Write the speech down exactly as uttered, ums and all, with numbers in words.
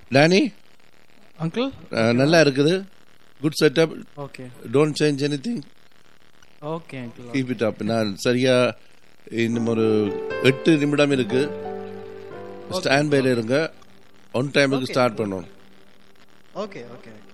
Danny uncle நல்லா இருக்குது. Good setup. Okay don't change anything. Okay uncle. Keep it up. நான் சரியா இன்னும் ஒரு எட்டு நிமிடம் இருக்கு. ஸ்டாண்ட் பைல இருங்க. ஒன் டைமுக்கு ஸ்டார்ட் பண்ணணும். Okay okay